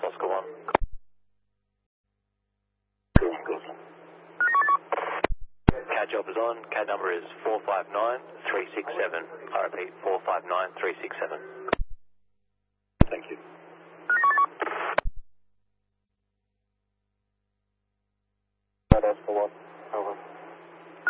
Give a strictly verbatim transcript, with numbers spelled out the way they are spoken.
Oscar one. C A D job is on. C A D number is four five nine three six seven. I repeat, four five nine three six seven. Thank you. C A D Oscar one. Over.